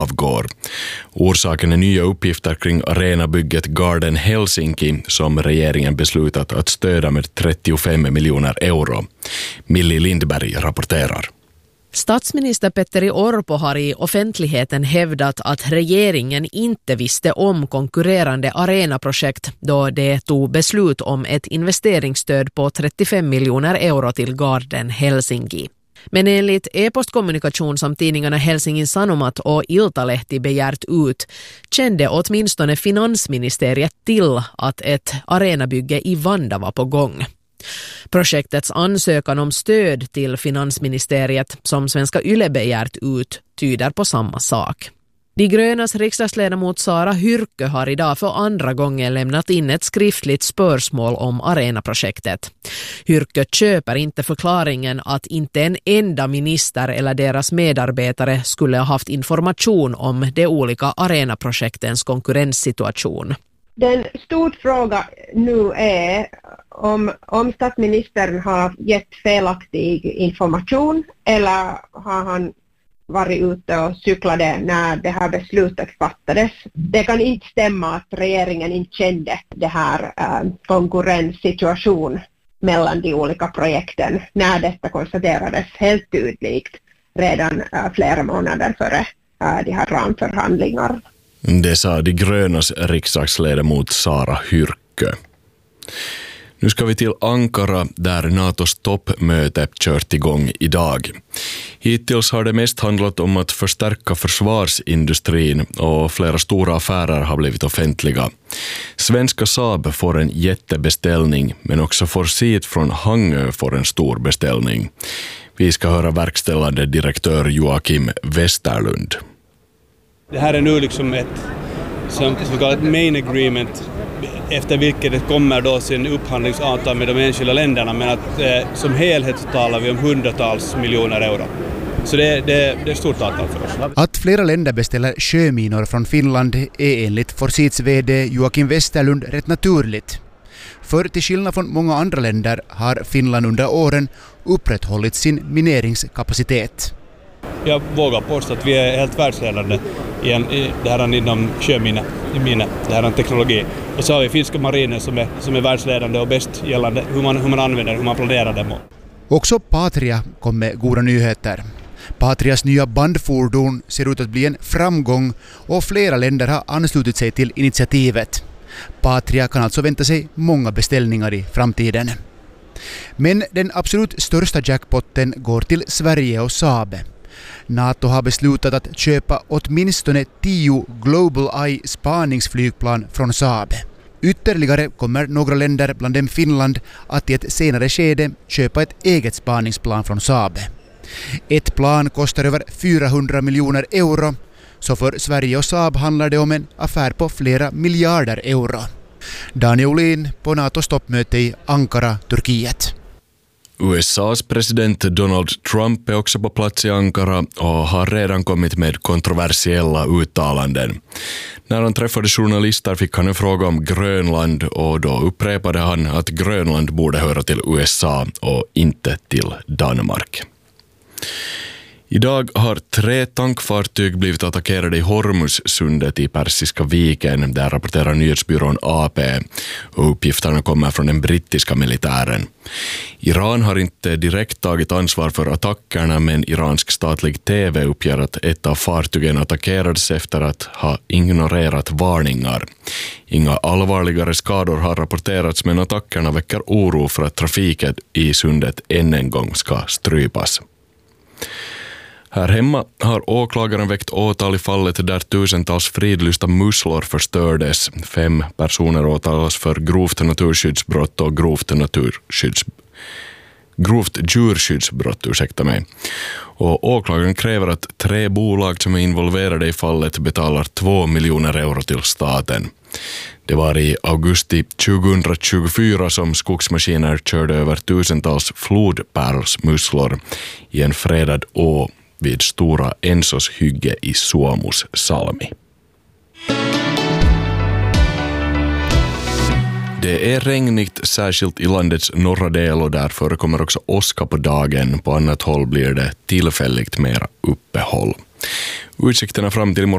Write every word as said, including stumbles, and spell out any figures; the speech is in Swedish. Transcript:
avgår. Orsaken är nya uppgifter kring arenabygget Garden Helsinki som regeringen beslutat att stödja med trettiofem miljoner euro. Millie Lindberg rapporterar. Statsminister Petteri Orpo har i offentligheten hävdat att regeringen inte visste om konkurrerande arenaprojekt då det tog beslut om ett investeringsstöd på trettiofem miljoner euro till Garden Helsinki. Men enligt e-postkommunikation som tidningarna Helsingin Sanomat och Iltalehti begärt ut kände åtminstone finansministeriet till att ett arenabygge i Vanda var på gång. Projektets ansökan om stöd till finansministeriet som Svenska Yle begärt ut tyder på samma sak. De grönas riksdagsledamot Sara Hyrkkö har idag för andra gången lämnat in ett skriftligt spörsmål om arenaprojektet. Hyrkkö köper inte förklaringen att inte en enda minister eller deras medarbetare skulle ha haft information om de olika arenaprojektens konkurrenssituation. Den stor fråga nu är om, om statsministern har gett felaktig information eller har han varit ute och cyklade när det här beslutet fattades. Det kan inte stämma att regeringen inte kände det här äh, konkurrenssituation mellan de olika projekten när detta konstaterades helt tydligt redan äh, flera månader före äh, de här ramförhandlingar. Det sa de grönas riksdagsledamot Sara Hyrkkö. Nu ska vi till Ankara där NATOs toppmöte kört igång idag. Hittills har det mest handlat om att förstärka försvarsindustrin och flera stora affärer har blivit offentliga. Svenska Saab får en jättebeställning men också Forsit från Hangö får en stor beställning. Vi ska höra verkställande direktör Joakim Westerlund. Det här är nu liksom ett som så kallat main agreement efter vilket det kommer då sin upphandlingsavtal med de enskilda länderna, men att eh, som helhet så talar vi om hundratals miljoner euro. Så det, det, det är ett stort avtal för oss. Att flera länder beställer sjöminor från Finland är enligt Forsits vd Joakim Westerlund rätt naturligt. För till skillnad från många andra länder har Finland under åren upprätthållit sin mineringskapacitet. Jag vågar påstå att vi är helt världsledande i, en, i det här inom sjömine, i mine, det här teknologi. Och så har vi finska mariner som är, som är världsledande och bäst gällande hur man, hur man använder, hur man planerar dem. Också Patria kom med goda nyheter. Patrias nya bandfordon ser ut att bli en framgång och flera länder har anslutit sig till initiativet. Patria kan alltså vänta sig många beställningar i framtiden. Men den absolut största jackpotten går till Sverige och Saab. NATO har beslutat att köpa åtminstone tio Global Eye spaningsflygplan från Saab. Ytterligare kommer några länder, bland dem Finland, att i ett senare skede köpa ett eget spaningsplan från Saab. Ett plan kostar över fyrahundra miljoner euro, så för Sverige och Saab handlar det om en affär på flera miljarder euro. Daniel Olin på NATOs toppmöte i Ankara, Turkiet. U S A:s president Donald Trump är också på plats i Ankara och har redan kommit med kontroversiella uttalanden. När han träffade journalister fick han en fråga om Grönland och då upprepade han att Grönland borde höra till U S A och inte till Danmark. Idag har tre tankfartyg blivit attackerade i Hormuzsundet i Persiska viken, där rapporterar nyhetsbyrån A P, och uppgifterna kommer från den brittiska militären. Iran har inte direkt tagit ansvar för attackerna, men iransk statlig T V uppger att ett av fartygen attackerades efter att ha ignorerat varningar. Inga allvarligare skador har rapporterats, men attackerna väcker oro för att trafiken i sundet än en gång ska strypas. Här hemma har åklagaren väckt åtal i fallet där tusentals fridlysta musslor förstördes. Fem personer åtalas för grovt naturskyddsbrott och grovt naturskydds... grovt djurskyddsbrott, ursäkta mig. Och åklagaren kräver att tre bolag som är involverade i fallet betalar två miljoner euro till staten. Det var i augusti tjugohundratjugofyra som skogsmaskiner körde över tusentals flodpärlsmusslor i en fredad å vid Stora Ensos hygge i Suomus salmi. Det är regnigt särskilt i landets norra del och där förekommer också åska på dagen. På annat håll blir det tillfälligt mera uppehåll. Utsikterna fram till imorgon